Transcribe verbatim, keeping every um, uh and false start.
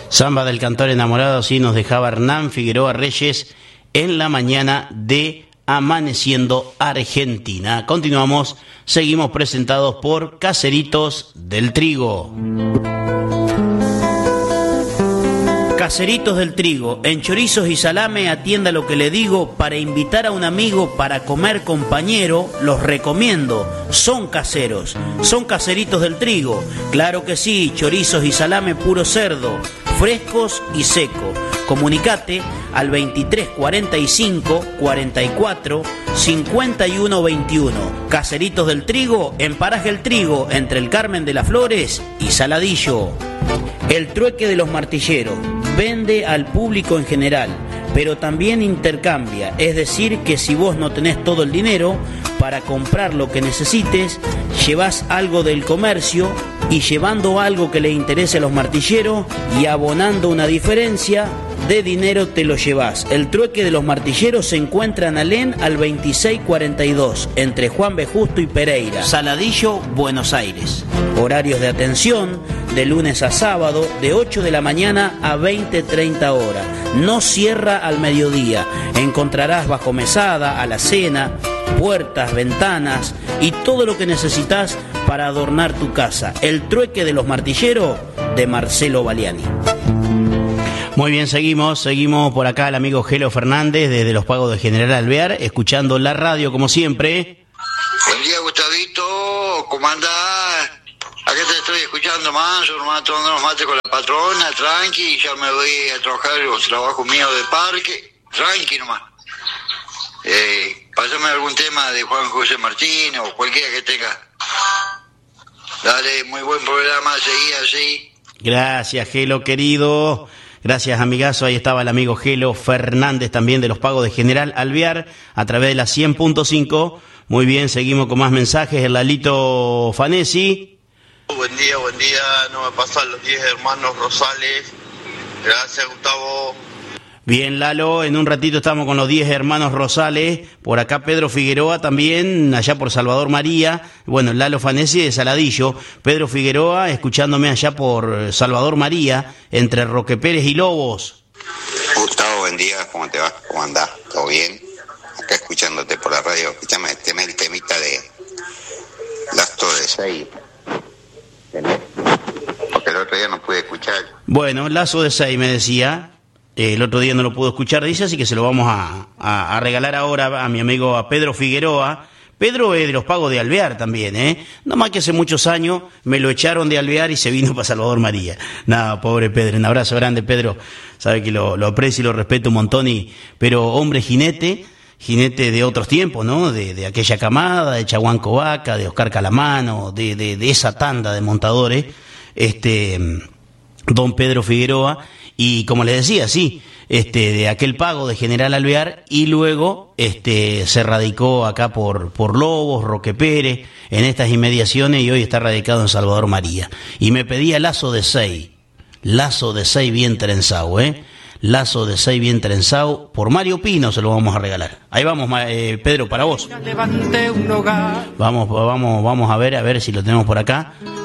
Samba del cantor enamorado, sí, nos dejaba Hernán Figueroa Reyes en la mañana de Amaneciendo Argentina. Continuamos, seguimos presentados por Caseritos del Trigo. Caseritos del Trigo, en chorizos y salame, atienda lo que le digo, para invitar a un amigo, para comer compañero, los recomiendo, son caseros, son Caseritos del Trigo, claro que sí, chorizos y salame puro cerdo, frescos y seco. Comunicate al veintitrés cuarenta y cinco cuarenta y cuatro cincuenta y uno veintiuno. Caseritos del Trigo, en Paraje El Trigo, entre el Carmen de las Flores y Saladillo. El trueque de los martilleros vende al público en general, pero también intercambia, es decir, que si vos no tenés todo el dinero para comprar lo que necesites, llevas algo del comercio y llevando algo que le interese a los martilleros y abonando una diferencia de dinero te lo llevas. El trueque de los martilleros se encuentra en Alén al veintiséis cuarenta y dos, entre Juan B. Justo y Pereira, Saladillo, Buenos Aires. Horarios de atención de lunes a sábado de ocho de la mañana a veinte treinta horas. No cierra al mediodía. Encontrarás bajo mesada, alacena, puertas, ventanas y todo lo que necesitas para adornar tu casa. El trueque de los martilleros de Marcelo Baliani. Muy bien, seguimos, seguimos por acá el amigo Gelo Fernández desde los Pagos de General Alvear, escuchando la radio como siempre. Buen día, Gustavito, ¿cómo andás? Acá te estoy escuchando más, nomás tomando unos mates con la patrona, tranqui, ya me voy a trabajar los trabajos míos de parque, tranqui nomás. Eh, pásame algún tema de Juan José Martínez o cualquiera que tenga. Dale, muy buen programa, seguí así. Gracias, Gelo querido. Gracias, amigazo. Ahí estaba el amigo Gelo Fernández también de los Pagos de General Alvear a través de la cien punto cinco. Muy bien, seguimos con más mensajes. El Lalito Fanesi. Buen día, buen día. No me pasan los diez hermanos Rosales. Gracias, Gustavo. Bien, Lalo, en un ratito estamos con los diez hermanos Rosales, por acá Pedro Figueroa también, allá por Salvador María, bueno, Lalo Fanesi de Saladillo, Pedro Figueroa escuchándome allá por Salvador María, entre Roque Pérez y Lobos. Gustavo, buen día, ¿cómo te va? ¿Cómo andás? ¿Todo bien? Acá escuchándote por la radio, escuchame el, tema, el temita de Lasto de seis, porque el otro día no pude escuchar. Bueno, Lazo de seis me decía. El otro día no lo pudo escuchar, dice, así que se lo vamos a, a, a regalar ahora a mi amigo a Pedro Figueroa. Pedro es de los Pagos de Alvear también, ¿eh? No más que hace muchos años me lo echaron de Alvear y se vino para Salvador María. Nada, pobre Pedro, un abrazo grande, Pedro. Sabe que lo, lo aprecio y lo respeto un montón, y, pero hombre jinete, jinete de otros tiempos, ¿no? De, de aquella camada, de Chaguanco Vaca, de Oscar Calamano, de, de, de esa tanda de montadores, este, don Pedro Figueroa. Y como les decía, sí, este, de aquel Pago de General Alvear, y luego este, se radicó acá por, por Lobos, Roque Pérez, en estas inmediaciones, y hoy está radicado en Salvador María. Y me pedía Lazo de seis, Lazo de seis bien trenzado, ¿eh? Lazo de seis bien trenzado, por Mario Pino se lo vamos a regalar. Ahí vamos, eh, Pedro, para vos. Vamos, vamos, vamos a ver, a ver si lo tenemos por acá.